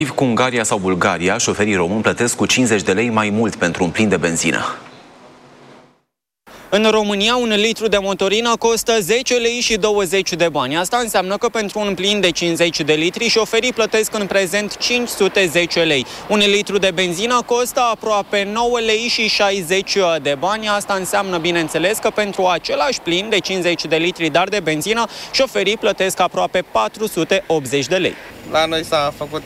Cu Ungaria sau Bulgaria, șoferii români plătesc cu 50 de lei mai mult pentru un plin de benzină. În România, un litru de motorină costă 10 lei și 20 de bani. Asta înseamnă că pentru un plin de 50 de litri, șoferii plătesc în prezent 510 lei. Un litru de benzină costă aproape 9 lei și 60 de bani. Asta înseamnă, bineînțeles, că pentru același plin de 50 de litri, dar de benzină, șoferii plătesc aproape 480 de lei. La noi s-a făcut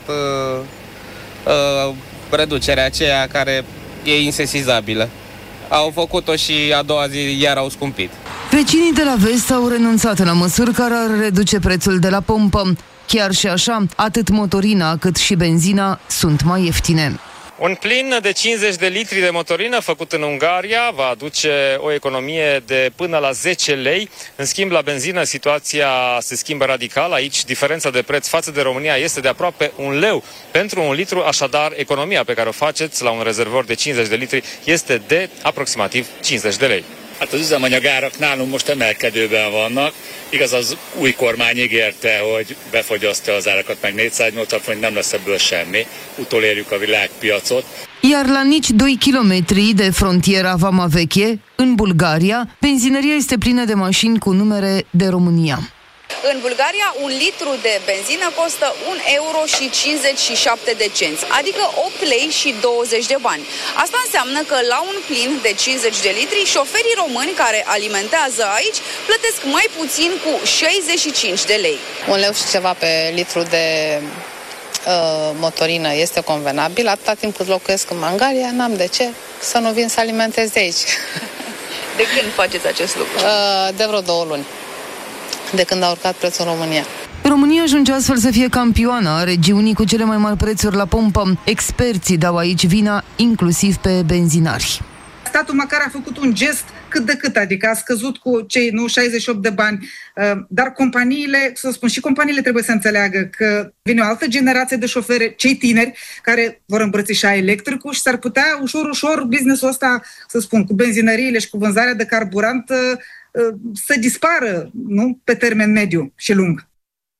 reducerea aceea care e insesizabilă. Au făcut-o și a doua zi iar au scumpit. Vecinii de la vest au renunțat la măsuri care ar reduce prețul de la pompă. Chiar și așa, atât motorina cât și benzina sunt mai ieftine. Un plin de 50 de litri de motorină făcut în Ungaria va aduce o economie de până la 10 lei. În schimb, la benzină situația se schimbă radical. Aici diferența de preț față de România este de aproape 1 leu pentru un litru, așadar economia pe care o faceți la un rezervor de 50 de litri este de aproximativ 50 de lei. Hát az üzemanyagárak nálunk most emelkedőben vannak. Igaz, az új kormány ígérte, hogy befogyasztja az árakat, meg 480 forint, nem lesz ebből semmi. Utolérjük a világpiacot. Iar la nici 2 kilometri de frontiera Vama Veche, în Bulgaria, benzinăria este plină de mașini cu numere de România. În Bulgaria, un litru de benzină costă 1 euro și 57 de cenți, adică 8 lei și 20 de bani. Asta înseamnă că la un plin de 50 de litri, șoferii români care alimentează aici plătesc mai puțin cu 65 de lei. 1 leu și ceva pe litru de motorină este convenabil. Atâta timp cât locuiesc în Ungaria, n-am de ce să nu vin să alimentez de aici. De când faceți acest lucru? De vreo 2 luni. De când a urcat prețul în România. România ajunge astfel să fie campioana a regiunii cu cele mai mari prețuri la pompă. Experții dau aici vina inclusiv pe benzinari. Statul măcar a făcut un gest cât de cât, adică a scăzut cu cei 68 de bani, dar companiile, să spun, și companiile trebuie să înțeleagă că vine o altă generație de șoferi, cei tineri, care vor îmbrățișa electricul și s-ar putea ușor business-ul ăsta, să spun, cu benzinăriile și cu vânzarea de carburant să dispară, nu? Pe termen mediu și lung.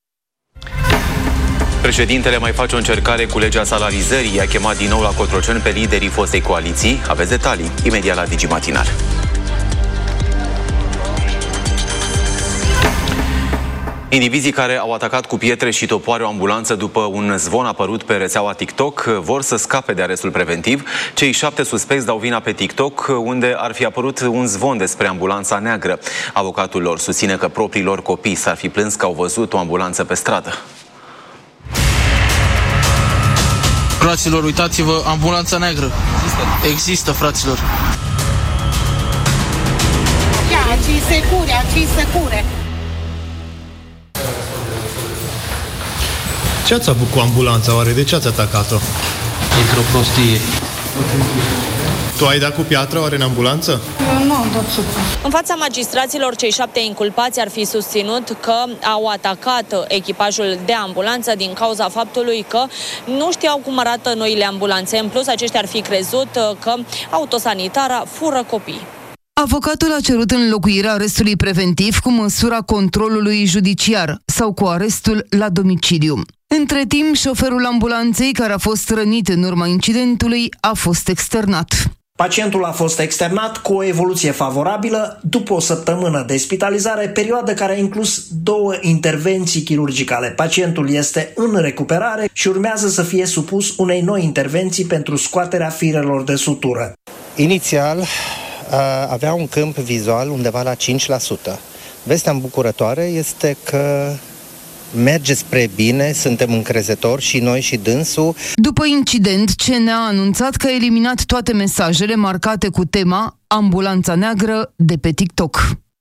Președintele mai face o încercare cu legea salarizării. I-a chemat din nou la Cotroceni pe liderii fostei coaliții. Aveți detalii imediat la Digi Matinal. Indivizii care au atacat cu pietre și topoare o ambulanță după un zvon apărut pe rețeaua TikTok vor să scape de arestul preventiv. Cei 7 suspecți dau vina pe TikTok, unde ar fi apărut un zvon despre ambulanța neagră. Avocatul lor susține că proprii lor copii s-ar fi plâns că au văzut o ambulanță pe stradă. Fraților, uitați-vă, ambulanța neagră. Există, fraților. Ci secure. Ce ați avut cu ambulanța, oare? De ce ați atacat-o? Într-o prostie. Tu ai dat cu piatră, oare, în ambulanță? Nu am dat supă. În fața magistraților, cei 7 inculpați ar fi susținut că au atacat echipajul de ambulanță din cauza faptului că nu știau cum arată noile ambulanțe. În plus, aceștia ar fi crezut că autosanitara fură copii. Avocatul a cerut înlocuirea arestului preventiv cu măsura controlului judiciar sau cu arestul la domiciliu. Între timp, șoferul ambulanței care a fost rănit în urma incidentului a fost externat. Pacientul a fost externat cu o evoluție favorabilă după o săptămână de spitalizare, perioadă care a inclus 2 intervenții chirurgicale. Pacientul este în recuperare și urmează să fie supus unei noi intervenții pentru scoaterea firelor de sutură. Inițial avea un câmp vizual undeva la 5%. Vestea îmbucurătoare este că merge spre bine, suntem încrezători și noi și dânsul. După incident, CNA a anunțat că a eliminat toate mesajele marcate cu tema Ambulanța neagră de pe TikTok.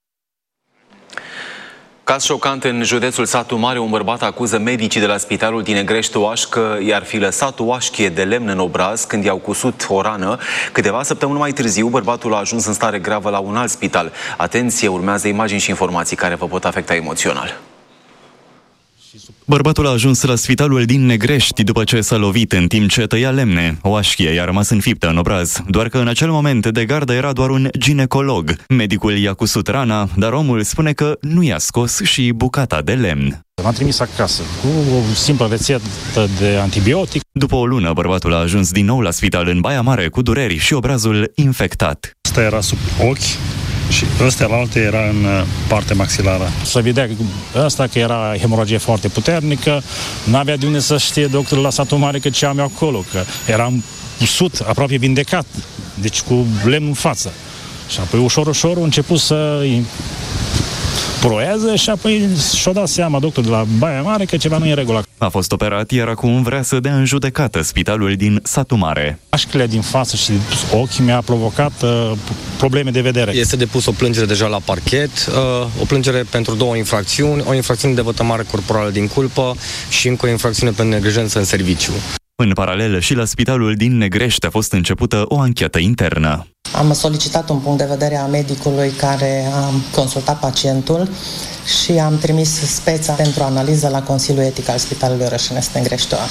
Caz șocant în județul Satu Mare, un bărbat acuză medicii de la spitalul din Negrești-Oaș că i-ar fi lăsat o oașchie de lemn în obraz când i-au cusut o rană. Câteva săptămâni mai târziu, bărbatul a ajuns în stare gravă la un alt spital. Atenție, urmează imagini și informații care vă pot afecta emoțional. Bărbatul a ajuns la spitalul din Negrești după ce s-a lovit în timp ce tăia lemne. O așchie i-a rămas înfiptă în obraz, doar că în acel moment de gardă era doar un ginecolog. Medicul i-a cusut rana, dar omul spune că nu i-a scos și bucata de lemn. M-am trimis acasă cu o simplă rețetă de antibiotic. După o lună, bărbatul a ajuns din nou la spital în Baia Mare cu dureri și obrazul infectat. Ăsta era sub ochi și ăsta la altă era în partea maxilară. Se vedea ăsta că era hemoragie foarte puternică, n-avea de unde să știe doctorul la satul mare că ce am eu acolo, că eram usut, aproape vindecat, deci cu lemn în față. Și apoi ușor a început să proiază și apoi și-o dat seama doctorul de la Baia Mare că ceva nu e în regulă. A fost operat, iar acum vrea să dea în judecată spitalul din satul Mare. Așchile din față și ochi mi-a provocat probleme de vedere. Este depus o plângere deja la parchet, o plângere pentru 2 infracțiuni, o infracțiune de vătămare corporală din culpă și încă o infracțiune pentru neglijență în serviciu. În paralel, și la spitalul din Negrești a fost începută o anchetă internă. Am solicitat un punct de vedere a medicului care a consultat pacientul și am trimis speța pentru analiză la Consiliul Etic al Spitalului Rășănesc Negrești-Oaș.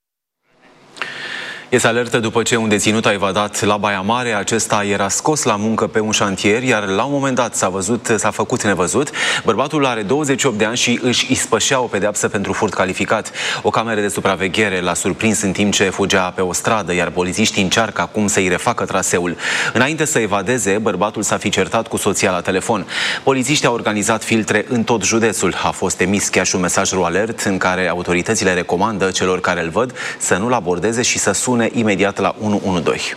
Este alertă după ce un deținut a evadat la Baia Mare. Acesta era scos la muncă pe un șantier, iar la un moment dat s-a făcut nevăzut. Bărbatul are 28 de ani și își ispășea o pedeapsă pentru furt calificat. O cameră de supraveghere l-a surprins în timp ce fugea pe o stradă, iar polițiștii încearcă acum să-i refacă traseul. Înainte să evadeze, bărbatul s-a fi certat cu soția la telefon. Polițiștii au organizat filtre în tot județul. A fost emis chiar și un mesaj alert în care autoritățile recomandă celor care îl văd să nu-l abordeze și să sune imediat la 112.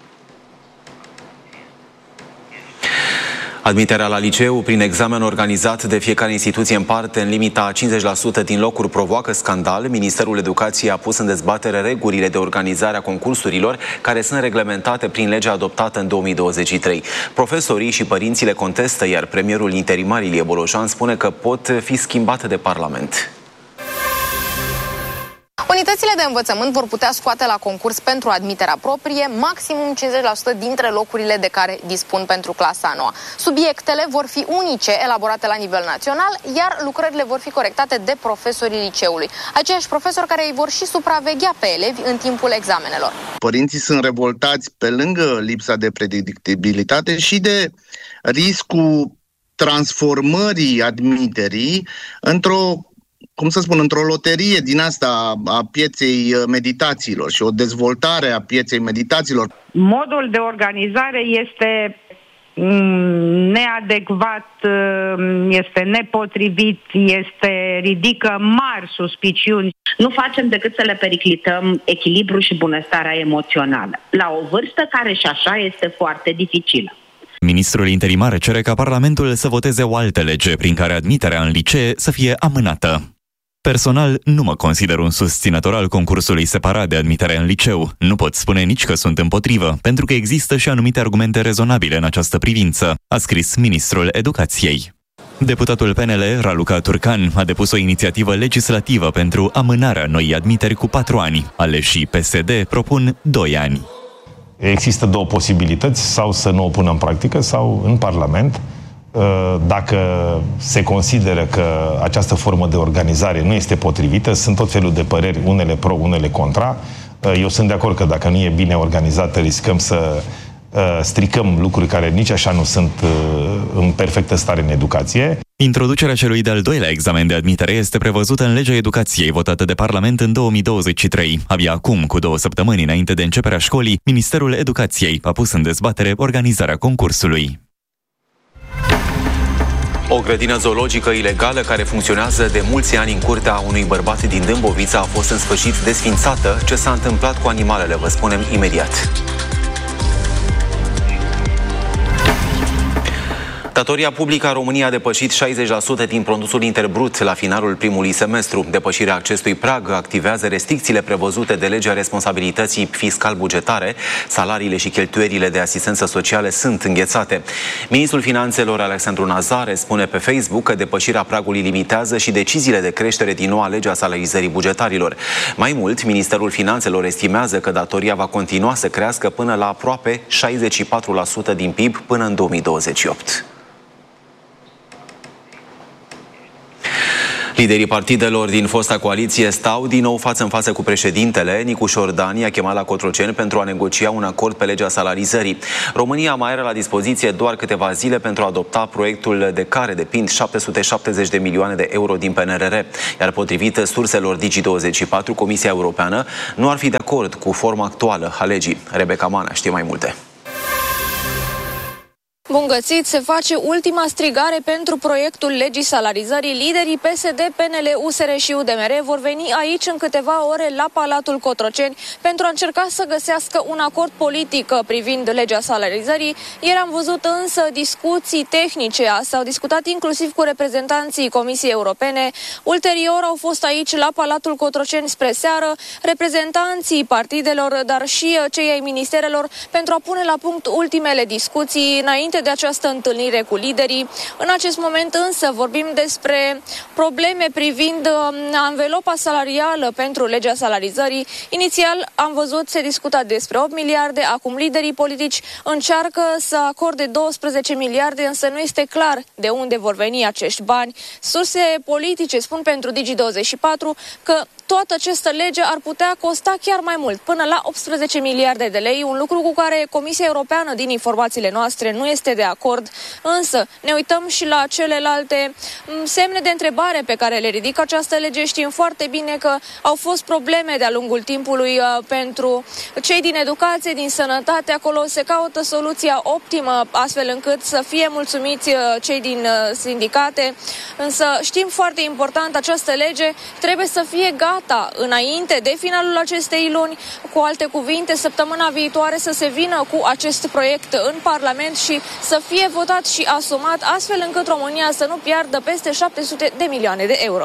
Admiterea la liceu prin examen organizat de fiecare instituție în parte în limita a 50% din locuri provoacă scandal. Ministerul Educației a pus în dezbatere regulile de organizare a concursurilor care sunt reglementate prin legea adoptată în 2023. Profesorii și părinții le contestă, iar premierul interimar Ilie Bolojan spune că pot fi schimbate de Parlament. Unitățile de învățământ vor putea scoate la concurs pentru admiterea proprie maximum 50% dintre locurile de care dispun pentru clasa a 9. Subiectele vor fi unice, elaborate la nivel național, iar lucrările vor fi corectate de profesorii liceului. Aceiași profesori care îi vor și supraveghea pe elevi în timpul examenelor. Părinții sunt revoltați pe lângă lipsa de predictibilitate și de riscul transformării admiterii într-o loterie din asta a pieței meditațiilor și o dezvoltare a pieței meditațiilor. Modul de organizare este neadecvat, este nepotrivit, ridică mari suspiciuni. Nu facem decât să le periclităm echilibrul și bunăstarea emoțională, la o vârstă care și așa este foarte dificilă. Ministrul interimar cere ca Parlamentul să voteze o altă lege prin care admiterea în licee să fie amânată. Personal, nu mă consider un susținător al concursului separat de admitere în liceu. Nu pot spune nici că sunt împotrivă, pentru că există și anumite argumente rezonabile în această privință, a scris ministrul Educației. Deputatul PNL, Raluca Turcan, a depus o inițiativă legislativă pentru amânarea noii admiteri cu 4 ani. Aleșii PSD propun 2 ani. Există 2 posibilități, sau să nu o pună în practică, sau în Parlament. Dacă se consideră că această formă de organizare nu este potrivită, sunt tot felul de păreri, unele pro, unele contra. Eu sunt de acord că dacă nu e bine organizată, riscăm să stricăm lucruri care nici așa nu sunt în perfectă stare în educație. Introducerea celui de-al 2-lea examen de admitere este prevăzută în legea educației votată de Parlament în 2023. Abia acum, cu 2 săptămâni înainte de începerea școlii, Ministerul Educației a pus în dezbatere organizarea concursului. O grădină zoologică ilegală care funcționează de mulți ani în curtea unui bărbat din Dâmbovița a fost în sfârșit desființată. Ce s-a întâmplat cu animalele, vă spunem imediat. Datoria publică a României a depășit 60% din produsul interbrut la finalul primului semestru. Depășirea acestui prag activează restricțiile prevăzute de legea responsabilității fiscal-bugetare. Salariile și cheltuielile de asistență socială sunt înghețate. Ministrul Finanțelor Alexandru Nazare spune pe Facebook că depășirea pragului limitează și deciziile de creștere din noua lege a salarizării bugetarilor. Mai mult, Ministerul Finanțelor estimează că datoria va continua să crească până la aproape 64% din PIB până în 2028. Liderii partidelor din fosta coaliție stau din nou față în față cu președintele. Nicu Șordan i-a chemat la Cotroceni pentru a negocia un acord pe legea salarizării. România mai are la dispoziție doar câteva zile pentru a adopta proiectul de care depind 770 de milioane de euro din PNRR. Iar potrivit surselor Digi24, Comisia Europeană nu ar fi de acord cu forma actuală a legii. Rebecca Mana știe mai multe. Bun găsit, se face ultima strigare pentru proiectul legii salarizării. Liderii PSD, PNL, USR și UDMR vor veni aici în câteva ore la Palatul Cotroceni pentru a încerca să găsească un acord politic privind legea salarizării. Ieri am văzut însă discuții tehnice, s-au discutat inclusiv cu reprezentanții Comisiei Europene. Ulterior au fost aici la Palatul Cotroceni spre seară reprezentanții partidelor, dar și cei ai ministerelor pentru a pune la punct ultimele discuții înainte de această întâlnire cu liderii. În acest moment însă vorbim despre probleme privind anvelopa salarială pentru legea salarizării. Inițial am văzut se discuta despre 8 miliarde, acum liderii politici încearcă să acorde 12 miliarde, însă nu este clar de unde vor veni acești bani. Surse politice spun pentru Digi24 că toată această lege ar putea costa chiar mai mult, până la 18 miliarde de lei, un lucru cu care Comisia Europeană, din informațiile noastre, nu este de acord. Însă ne uităm și la celelalte semne de întrebare pe care le ridică această lege. Știm foarte bine că au fost probleme de-a lungul timpului pentru cei din educație, din sănătate. Acolo se caută soluția optimă, astfel încât să fie mulțumiți cei din sindicate. Însă știm foarte important, această lege trebuie să fie gata înainte de finalul acestei luni. Cu alte cuvinte, săptămâna viitoare să se vină cu acest proiect în Parlament și să fie votat și asumat, astfel încât România să nu piardă peste 700 de milioane de euro.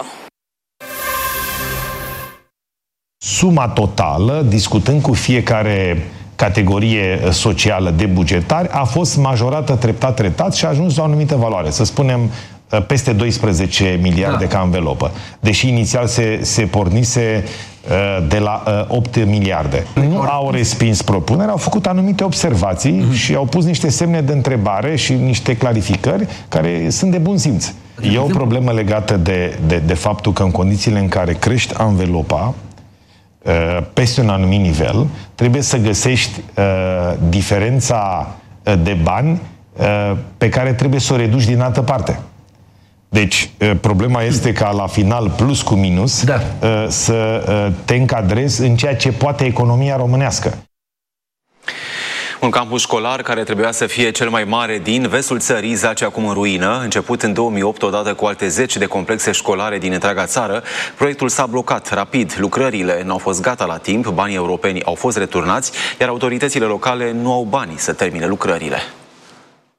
Suma totală, discutând cu fiecare categorie socială de bugetari, a fost majorată treptat și a ajuns la o anumită valoare. Să spunem peste 12 miliarde ca învelopă. Deși inițial se pornise de la 8 miliarde. Nu au respins propunerea, au făcut anumite observații și au pus niște semne de întrebare și niște clarificări care sunt de bun simț. E o problemă legată de faptul că în condițiile în care crești anvelopa peste un anumit nivel, trebuie să găsești diferența de bani pe care trebuie să o reduci din altă parte. Deci, problema este ca la final, plus cu minus, să te încadrezi în ceea ce poate economia românească. Un campus școlar care trebuia să fie cel mai mare din vestul țării zace acum în ruină. Început în 2008, odată cu alte 10 de complexe școlare din întreaga țară, proiectul s-a blocat rapid. Lucrările n-au fost gata la timp, banii europeni au fost returnați, iar autoritățile locale nu au bani să termine lucrările.